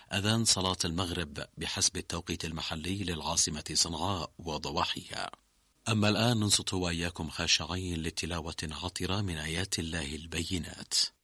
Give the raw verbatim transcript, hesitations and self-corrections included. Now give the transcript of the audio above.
أذان صلاة المغرب بحسب التوقيت المحلي للعاصمة صنعاء وضواحيها. أما الآن ننصت وإياكم خاشعين لتلاوة عطرة من آيات الله البينات.